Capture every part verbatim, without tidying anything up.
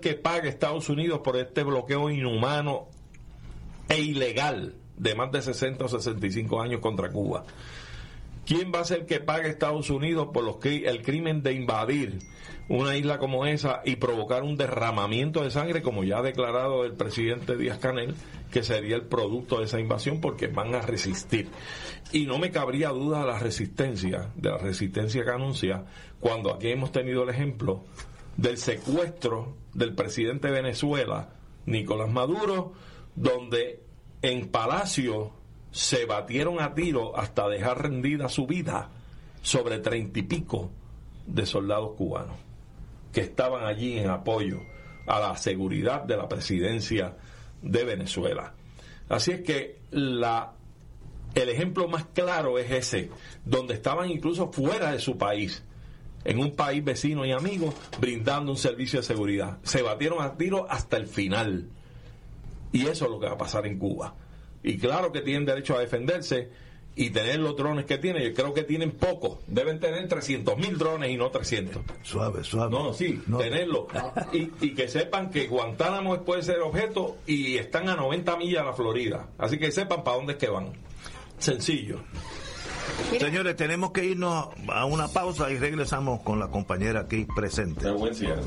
que pague Estados Unidos por este bloqueo inhumano e ilegal de más de sesenta o sesenta y cinco años contra Cuba? ¿Quién va a ser que pague Estados Unidos por los que, el crimen de invadir una isla como esa y provocar un derramamiento de sangre, como ya ha declarado el presidente Díaz-Canel, que sería el producto de esa invasión, porque van a resistir? Y no me cabría duda de la resistencia, de la resistencia que anuncia, cuando aquí hemos tenido el ejemplo del secuestro del presidente de Venezuela, Nicolás Maduro, donde en Palacio se batieron a tiro hasta dejar rendida su vida sobre treinta y pico de soldados cubanos que estaban allí en apoyo a la seguridad de la presidencia de Venezuela. Así es que la el ejemplo más claro es ese, donde estaban incluso fuera de su país, en un país vecino y amigo, brindando un servicio de seguridad. Se batieron a tiro hasta el final. Y eso es lo que va a pasar en Cuba. Y claro que tienen derecho a defenderse y tener los drones que tienen. Yo creo que tienen pocos. Deben tener trescientos mil drones y no trescientos. Suave, suave. No, sí, no. Tenerlo. Y, y que sepan que Guantánamo puede ser objeto y están a noventa millas de la Florida. Así que sepan para dónde es que van. Sencillo. Mira. Señores, tenemos que irnos a una pausa y regresamos con la compañera aquí presente. De buen cierre.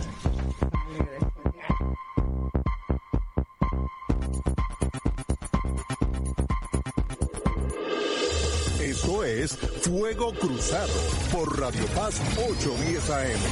Esto es Fuego Cruzado por Radio Paz ochocientos diez A M.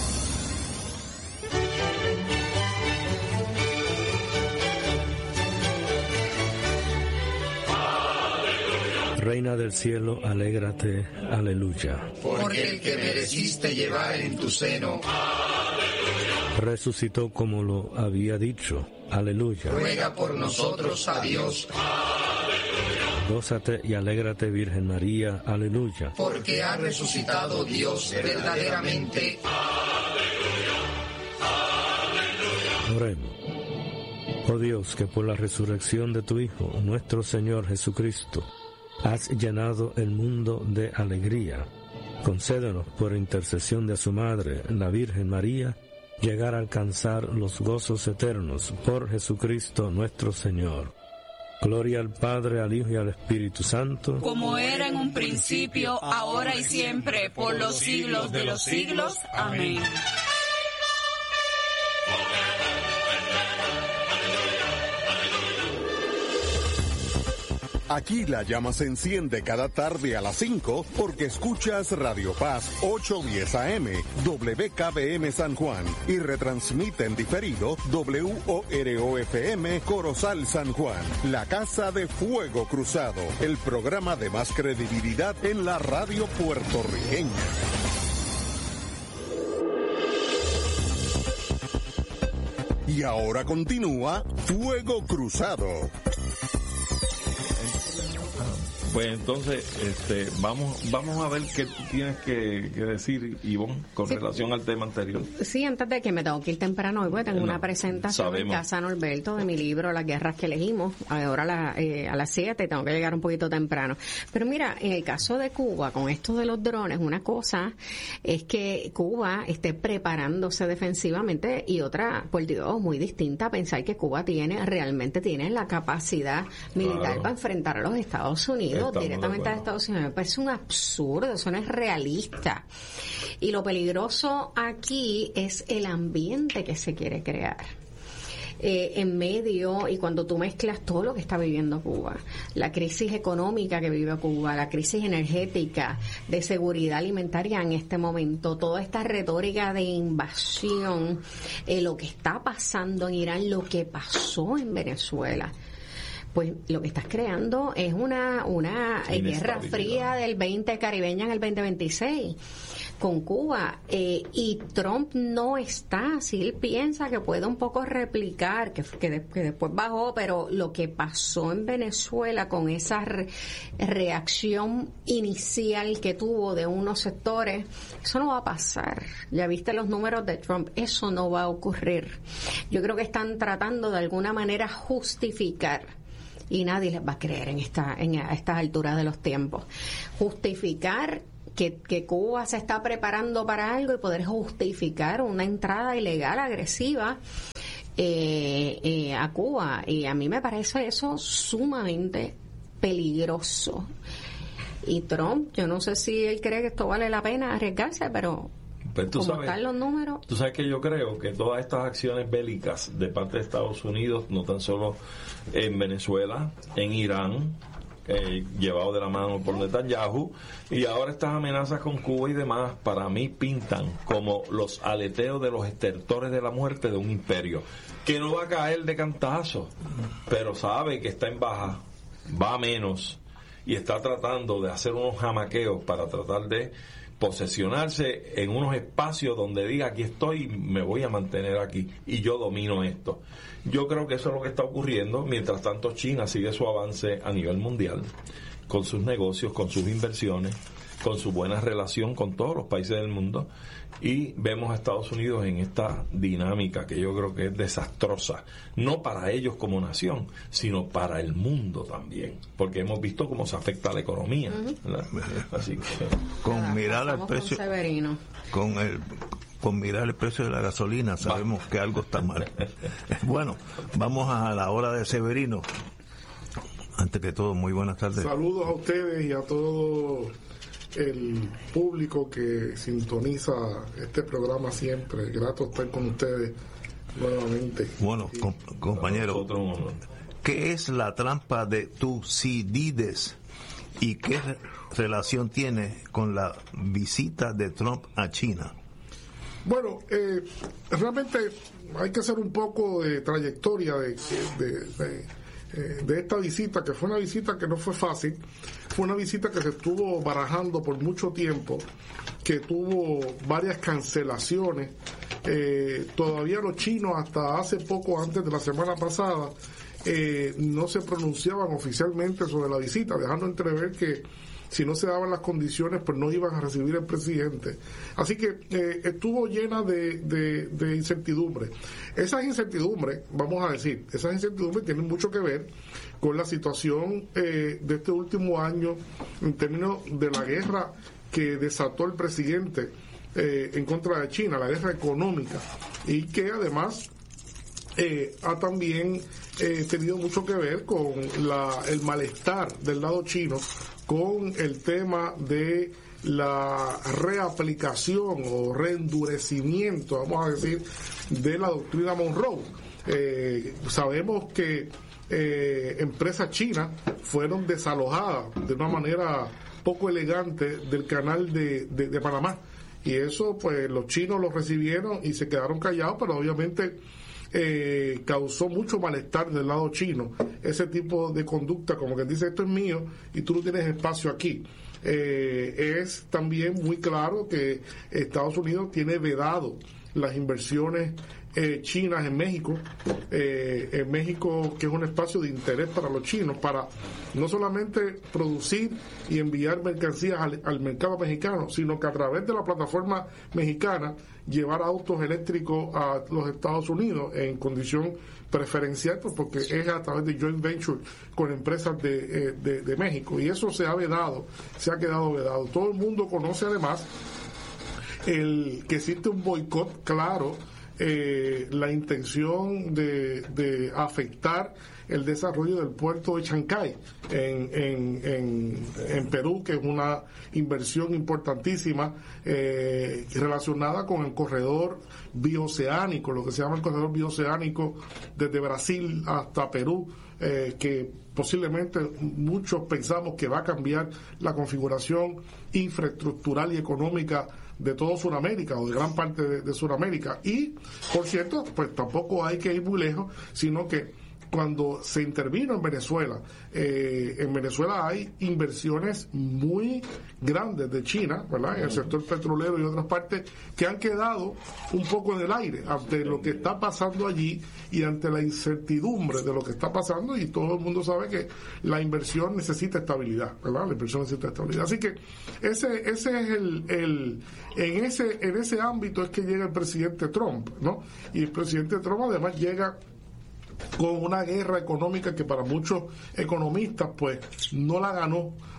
Reina del cielo, alégrate, aleluya. Porque el que mereciste llevar en tu seno, aleluya, resucitó como lo había dicho, aleluya. Ruega por nosotros a Dios, aleluya. Gózate y alégrate, Virgen María, aleluya. Porque ha resucitado Dios verdaderamente, aleluya, aleluya. Oremos. Oh Dios, que por la resurrección de tu Hijo, nuestro Señor Jesucristo, has llenado el mundo de alegría. Concédenos, por intercesión de su Madre, la Virgen María, llegar a alcanzar los gozos eternos por Jesucristo nuestro Señor. Gloria al Padre, al Hijo y al Espíritu Santo, como era en un principio, ahora y siempre, por los siglos de los siglos. Amén. Aquí la llama se enciende cada tarde a las cinco porque escuchas Radio Paz ochocientos diez A M, W K B M San Juan y retransmite en diferido W O R O F M Corozal San Juan, la Casa de Fuego Cruzado, el programa de más credibilidad en la radio puertorriqueña. Y ahora continúa Fuego Cruzado. Pues entonces, este, vamos vamos a ver qué tienes que, que decir, Ivonne, con sí. relación al tema anterior. Sí, antes de que me tengo que ir temprano hoy, porque tengo no, una presentación sabemos. en Casa Norberto de mi libro Las guerras que elegimos, ahora a, la, eh, a las siete, tengo que llegar un poquito temprano. Pero mira, en el caso de Cuba, con esto de los drones, una cosa es que Cuba esté preparándose defensivamente y otra, por Dios, muy distinta, pensar que Cuba tiene, realmente tiene la capacidad militar claro. para enfrentar a los Estados Unidos. Estamos directamente a Estados Unidos. Me parece un absurdo, eso no es realista. Y lo peligroso aquí es el ambiente que se quiere crear. Eh, en medio, y cuando tú mezclas todo lo que está viviendo Cuba, la crisis económica que vive Cuba, la crisis energética, de seguridad alimentaria en este momento, toda esta retórica de invasión, eh, lo que está pasando en Irán, lo que pasó en Venezuela, pues lo que estás creando es una una guerra fría del veinte caribeña en el veinte veintiséis con Cuba, eh, y Trump no está, si él piensa que puede un poco replicar, que, que, de, que después bajó, pero lo que pasó en Venezuela con esa re, reacción inicial que tuvo de unos sectores, eso no va a pasar. Ya viste los números de Trump, eso no va a ocurrir. Yo creo que están tratando de alguna manera justificar, y nadie les va a creer en esta en estas alturas de los tiempos, justificar que, que Cuba se está preparando para algo y poder justificar una entrada ilegal, agresiva eh, eh, a Cuba, y a mí me parece eso sumamente peligroso. Y Trump, yo no sé si él cree que esto vale la pena arriesgarse, pero Pues tú como sabes, están los números. Tú sabes que yo creo que todas estas acciones bélicas de parte de Estados Unidos, no tan solo en Venezuela, en Irán, eh, llevado de la mano por Netanyahu, y ahora estas amenazas con Cuba y demás, para mí pintan como los aleteos de los estertores de la muerte de un imperio, que no va a caer de cantazo, pero sabe que está en baja, va a menos, y está tratando de hacer unos jamaqueos para tratar de posesionarse en unos espacios donde diga aquí estoy, me voy a mantener aquí y yo domino esto. Yo creo que eso es lo que está ocurriendo. Mientras tanto, China sigue su avance a nivel mundial con sus negocios, con sus inversiones, con su buena relación con todos los países del mundo, y vemos a Estados Unidos en esta dinámica que yo creo que es desastrosa, no para ellos como nación, sino para el mundo también, porque hemos visto cómo se afecta a la economía, ¿verdad? Así que con mirar al precio con el con mirar el precio de la gasolina sabemos Va. que algo está mal. Bueno, vamos a la hora de Severino. Antes que todo, muy buenas tardes. Saludos a ustedes y a todo el público que sintoniza este programa siempre. Grato estar con ustedes nuevamente. Bueno, sí. com- compañero, ¿qué es la trampa de Tucídides y qué re- relación tiene con la visita de Trump a China? Bueno, eh, realmente hay que hacer un poco de trayectoria de, de, de, de, de esta visita, que fue una visita que no fue fácil. Fue una visita que se estuvo barajando por mucho tiempo, que tuvo varias cancelaciones. Eh, todavía los chinos, hasta hace poco, antes de la semana pasada, eh, no se pronunciaban oficialmente sobre la visita, dejando entrever que si no se daban las condiciones, pues no iban a recibir al presidente. Así que eh, estuvo llena de, de, de incertidumbre. Esas incertidumbres, vamos a decir, esas incertidumbres tienen mucho que ver con la situación eh, de este último año en términos de la guerra que desató el presidente eh, en contra de China, la guerra económica, y que además eh, ha también eh, tenido mucho que ver con la, el malestar del lado chino con el tema de la reaplicación o reendurecimiento, vamos a decir, de la doctrina Monroe. Eh, sabemos que eh, empresas chinas fueron desalojadas de una manera poco elegante del canal de, de, de Panamá, y eso pues los chinos lo recibieron y se quedaron callados, pero obviamente Eh, causó mucho malestar del lado chino ese tipo de conducta, como que dice esto es mío y tú no tienes espacio aquí. Eh, es también muy claro que Estados Unidos tiene vedado las inversiones eh, chinas en México, eh, en México, que es un espacio de interés para los chinos, para no solamente producir y enviar mercancías al, al mercado mexicano, sino que a través de la plataforma mexicana llevar autos eléctricos a los Estados Unidos en condición preferencial, pues porque es a través de joint venture con empresas de, eh, de, de México, y eso se ha vedado, se ha quedado vedado. Todo el mundo conoce además el que existe un boicot claro, eh, la intención de, de afectar el desarrollo del puerto de Chancay en, en, en, en Perú, que es una inversión importantísima eh, relacionada con el corredor bioceánico, lo que se llama el corredor bioceánico desde Brasil hasta Perú, eh, que posiblemente muchos pensamos que va a cambiar la configuración infraestructural y económica de todo Sudamérica o de gran parte de, de Sudamérica. Y, por cierto, pues tampoco hay que ir muy lejos, sino que cuando se intervino en Venezuela, eh, en Venezuela hay inversiones muy grandes de China, ¿verdad?, en el sector petrolero y otras partes, que han quedado un poco en el aire ante lo que está pasando allí y ante la incertidumbre de lo que está pasando, y todo el mundo sabe que la inversión necesita estabilidad, ¿verdad? La inversión necesita estabilidad. Así que ese ese es el, el en ese en ese ámbito es que llega el presidente Trump, ¿no? Y el presidente Trump además llega con una guerra económica que para muchos economistas pues no la ganó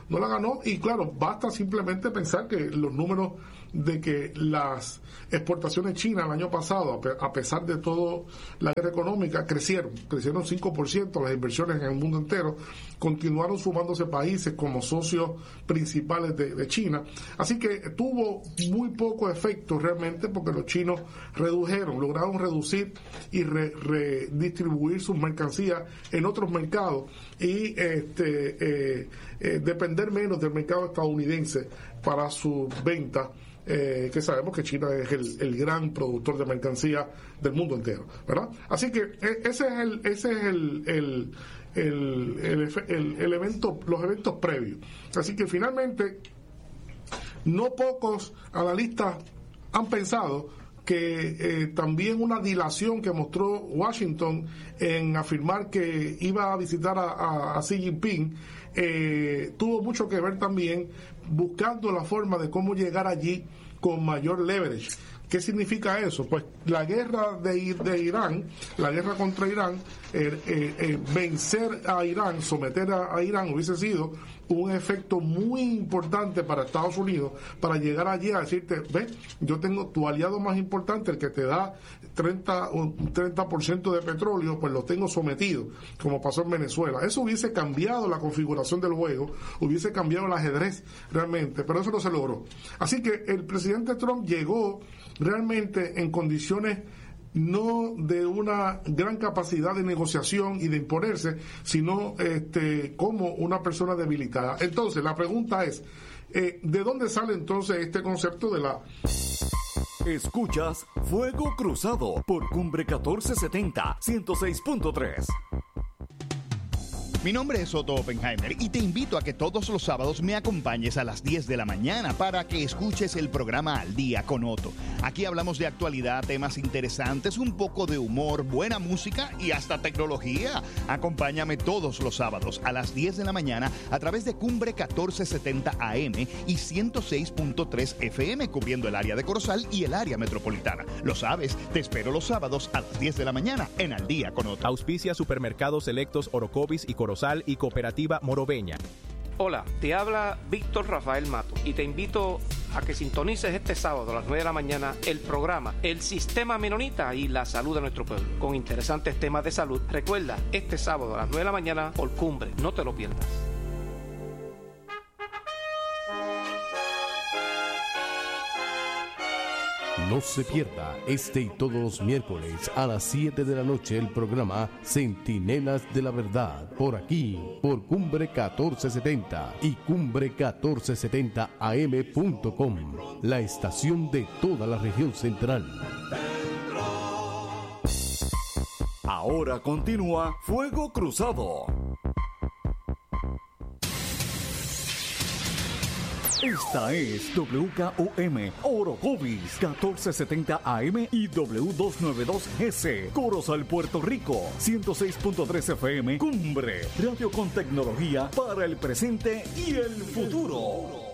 no la ganó, y claro, basta simplemente pensar que los números de que las exportaciones chinas el año pasado, a pesar de todo la guerra económica, crecieron, crecieron cinco por ciento las inversiones en el mundo entero, continuaron sumándose países como socios principales de, de China, así que tuvo muy poco efecto realmente, porque los chinos redujeron, lograron reducir y re, redistribuir sus mercancías en otros mercados y este eh, eh, depender menos del mercado estadounidense para sus ventas. Eh, que sabemos que China es el, el gran productor de mercancía del mundo entero, ¿verdad? Así que eh, ese es el ese es el el, el, el, el, el evento, los eventos previos. Así que finalmente no pocos analistas han pensado que eh, también una dilación que mostró Washington en afirmar que iba a visitar a, a, a Xi Jinping eh, tuvo mucho que ver también buscando la forma de cómo llegar allí con mayor leverage. ¿Qué significa eso? Pues la guerra de, de Irán, la guerra contra Irán, eh, eh, eh, vencer a Irán, someter a, a Irán hubiese sido un efecto muy importante para Estados Unidos, para llegar allí a decirte, ve, yo tengo tu aliado más importante, el que te da treinta, un treinta por ciento de petróleo, pues lo tengo sometido, como pasó en Venezuela. Eso hubiese cambiado la configuración del juego, hubiese cambiado el ajedrez realmente, pero eso no se logró. Así que el presidente Trump llegó realmente en condiciones no de una gran capacidad de negociación y de imponerse, sino este, como una persona debilitada. Entonces, la pregunta es, eh, ¿de dónde sale entonces este concepto de la... Escuchas Fuego Cruzado por Cumbre catorce setenta, ciento seis punto tres. Mi nombre es Otto Oppenheimer y te invito a que todos los sábados me acompañes a las diez de la mañana para que escuches el programa Al Día con Otto. Aquí hablamos de actualidad, temas interesantes, un poco de humor, buena música y hasta tecnología. Acompáñame todos los sábados a las diez de la mañana a través de Cumbre catorce setenta A M y ciento seis punto tres F M, cubriendo el área de Corozal y el área metropolitana. Lo sabes, te espero los sábados a las diez de la mañana en Al Día con Otto. Auspicia Supermercados Selectos Orocovis y Corozal y Cooperativa Moroveña. Hola, te habla Víctor Rafael Mato y te invito a que sintonices este sábado a las nueve de la mañana el programa El Sistema Menonita y la Salud de Nuestro Pueblo, con interesantes temas de salud. Recuerda, este sábado a las nueve de la mañana por Cumbre, no te lo pierdas. No se pierda este y todos los miércoles a las siete de la noche el programa Centinelas de la Verdad, por aquí, por Cumbre catorce setenta y Cumbre catorce setenta A M punto com, la estación de toda la región central. Ahora continúa Fuego Cruzado. Esta es W K O M Orocovis catorce setenta A M y W doscientos noventa y dos G C Corozal, Puerto Rico, ciento seis punto tres F M. Cumbre, radio con tecnología para el presente y el futuro.